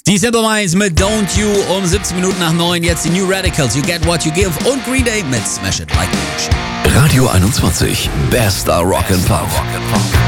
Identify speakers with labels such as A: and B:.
A: Die Simple Minds mit Don't You um 17 Minuten nach 9. Jetzt die New Radicals, You Get What You Give und Green Day mit Smash It Like a Machine.
B: Radio 21, bester Rock and Pop.